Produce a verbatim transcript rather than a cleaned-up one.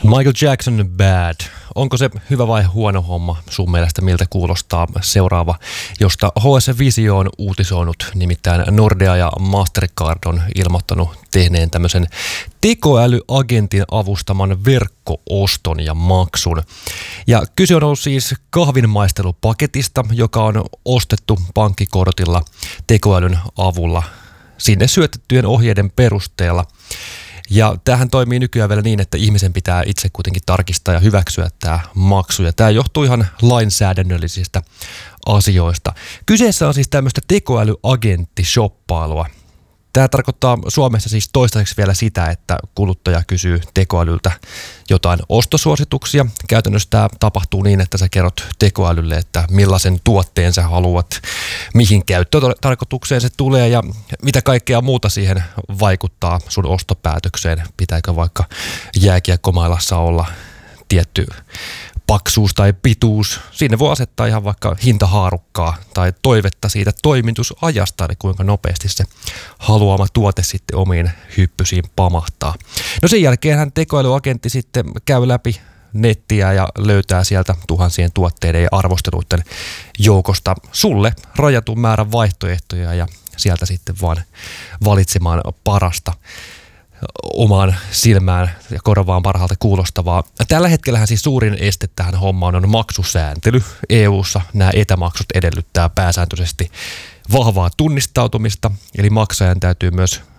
Michael Jackson Bad. Onko se hyvä vai huono homma sun mielestä, miltä kuulostaa seuraava, josta H S Visio on uutisoinut, nimittäin Nordea ja Mastercard on ilmoittanut tehneen tämmöisen tekoälyagentin avustaman verkko-oston ja maksun. Ja kyse on ollut siis kahvinmaistelupaketista, joka on ostettu pankkikortilla tekoälyn avulla sinne syötettyjen ohjeiden perusteella. Ja tämähän toimii nykyään vielä niin, että ihmisen pitää itse kuitenkin tarkistaa ja hyväksyä tämä maksu. Ja tämä johtuu ihan lainsäädännöllisistä asioista. Kyseessä on siis tämmöistä tekoälyagenttisshoppailua. Tämä tarkoittaa Suomessa siis toistaiseksi vielä sitä, että kuluttaja kysyy tekoälyltä jotain ostosuosituksia. Käytännössä tämä tapahtuu niin, että sä kerrot tekoälylle, että millaisen tuotteen sä haluat, mihin käyttötarkoitukseen se tulee ja mitä kaikkea muuta siihen vaikuttaa sun ostopäätökseen. Pitääkö vaikka jääkiekkomailassa olla tietty paksuus tai pituus. Sinne voi asettaa ihan vaikka hintahaarukkaa tai toivetta siitä toimitusajasta, eli kuinka nopeasti se haluama tuote sitten omiin hyppysiin pamahtaa. No sen jälkeen tekoälyagentti sitten käy läpi nettiä ja löytää sieltä tuhansien tuotteiden ja arvosteluiden joukosta sulle rajatun määrän vaihtoehtoja ja sieltä sitten vaan valitsemaan parasta omaan silmään ja korvaan parhaalta kuulostavaa. Tällä hetkellähän siis suurin este tähän hommaan on maksusääntely. E U:ssa nämä etämaksut edellyttää pääsääntöisesti vahvaa tunnistautumista, eli maksajan täytyy myös